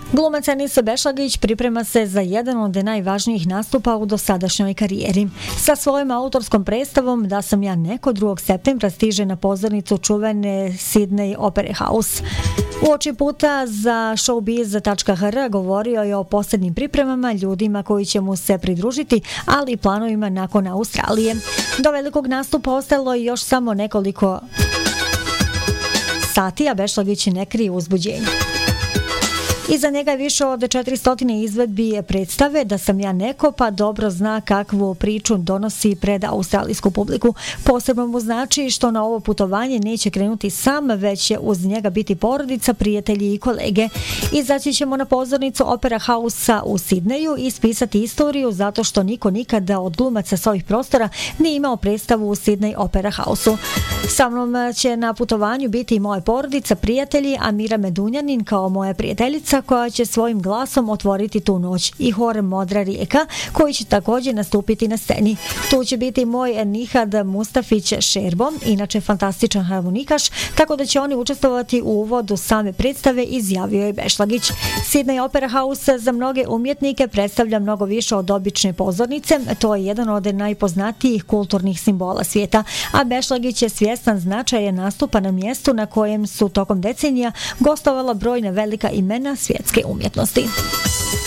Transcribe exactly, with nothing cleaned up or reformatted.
Glumac Enis Bešlagić priprema se za jedan od najvažnijih nastupa u dosadašnjoj karijeri. Sa svojom autorskom predstavom Da sam ja neko drugog septembra stiže na pozornicu čuvene Sydney Opera House. Uoči puta za showbiz točka h r govorio je o posljednjim pripremama, ljudima koji će mu se pridružiti, ali i planovima nakon Australije. Do velikog nastupa ostalo je još samo nekoliko sati, a Bešlagić ne krije uzbuđenje. Iza njega je više od četiristo izvedbi predstave Da sam ja neko, pa dobro zna kakvu priču donosi pred australijsku publiku. Posebno mu znači što na ovo putovanje neće krenuti sam, već će uz njega biti porodica, prijatelji i kolege. Izaći ćemo na pozornicu Opera House-a u Sidneju i ispisati istoriju zato što niko nikada od glumaca s ovih prostora nije imao predstavu u Sydney Opera House-u. Sa mnom će na putovanju biti i moja porodica, prijatelji, Amira Medunjanin kao moja prijateljica koja će svojim glasom otvoriti tu noć, i hor Modra rijeka koji će također nastupiti na sceni. Tu će biti moj Nihad Mustafić Šerbo, inače fantastičan harmonikaš, tako da će oni učestvovati u uvodu same predstave, izjavio je Bešlagić. Sydney Opera House za mnoge umjetnike predstavlja mnogo više od obične pozornice, to je jedan od najpoznatijih kulturnih simbola svijeta, a Bešlagić je svjestan značaja nastupa na mjestu na kojem su tokom decenija gostovala brojna velika imena svjetske umjetnosti.